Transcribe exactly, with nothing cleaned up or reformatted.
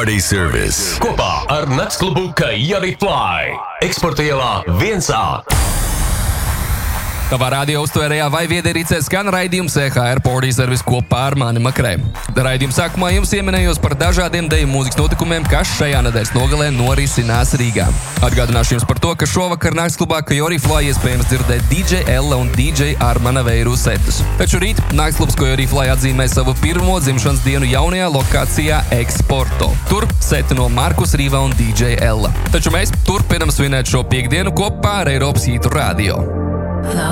Party Service. Kopā ar naktsklubu Coyote Fly. Eksporta ielā viens A. Tavā radio uztvērējā vai viedierīcē skan raidījums E H R Party Service kopā ar mani Makrē. Raidījuma sākumā jums ieminējos par dažādiem deju mūzikas notikumiem, kas šajā nedēļas nogalē norisinās Rīgā. Atgādināšu jums par to, ka šovakar naktsklubā Coyote Fly iespējams dzirdēt D J Ella un D J Armana Veiru setus. Taču rīt naktsklubs Coyote Fly atzīmē savu pirmo dzimšanas dienu jaunajā lokācijā Eksporto. Tur seti no Markus Rīva un D J Ella. Taču mēs turpinam svinēt šo piekdienu kopā ar Eiropas Hītu radio.